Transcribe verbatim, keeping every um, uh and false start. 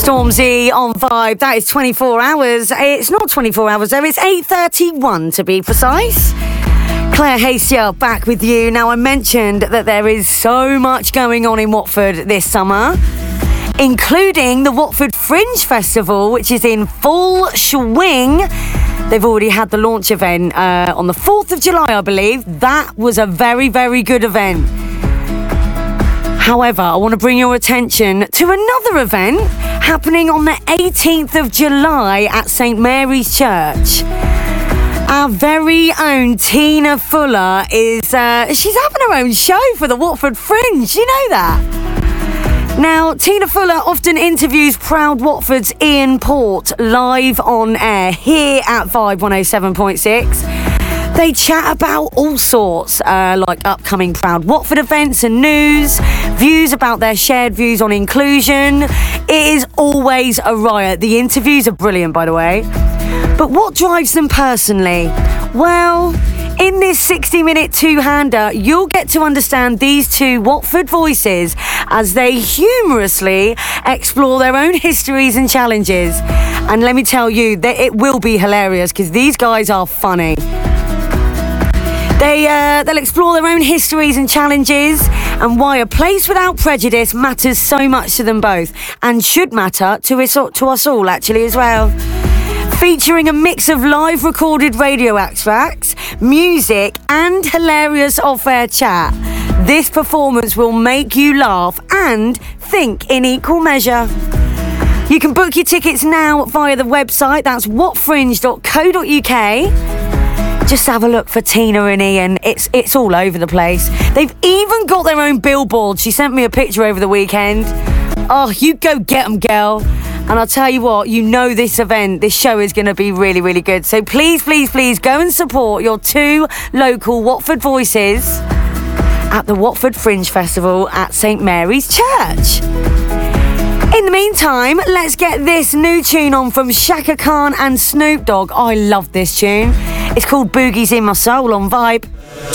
Stormzy on Vibe. That is twenty-four hours. It's not twenty-four hours though, it's eight thirty-one to be precise. Claire Hastier back with you. Now, I mentioned that there is so much going on in Watford this summer, including the Watford Fringe Festival, which is in full swing. They've already had the launch event uh, on the fourth of July, I believe. That was a very, very good event. However, I want to bring your attention to another event happening on the eighteenth of July at Saint Mary's Church. Our very own Tina Fuller is, uh, she's having her own show for the Watford Fringe. You know that? Now, Tina Fuller often interviews proud Watford's Ian Port live on air here at Vibe one oh seven point six. They chat about all sorts, uh, like upcoming Proud Watford events and news, views about their shared views on inclusion. It is always a riot. The interviews are brilliant, by the way. But what drives them personally? Well, in this sixty-minute two-hander, you'll get to understand these two Watford voices as they humorously explore their own histories and challenges. And let me tell you, that it will be hilarious because these guys are funny. They, uh, they'll explore their own histories and challenges and why a place without prejudice matters so much to them both and should matter to us, to us all, actually, as well. Featuring a mix of live recorded radio extracts, music and hilarious off-air chat, this performance will make you laugh and think in equal measure. You can book your tickets now via the website, that's watfringe dot co dot uk. Just have a look for Tina and Ian. It's it's all over the place. They've even got their own billboard. She sent me a picture over the weekend. Oh, you go get them, girl. And I'll tell you what, you know this event, this show is going to be really, really good. So please, please, please go and support your two local Watford voices at the Watford Fringe Festival at Saint Mary's Church. In the meantime, let's get this new tune on from Shaka Khan and Snoop Dogg. I love this tune. It's called Boogie's in My Soul on Vibe.